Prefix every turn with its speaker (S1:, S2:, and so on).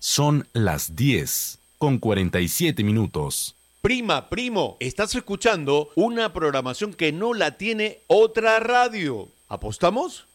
S1: Son las 10:47.
S2: Prima, primo, estás escuchando una programación que no la tiene otra radio. ¿Apostamos?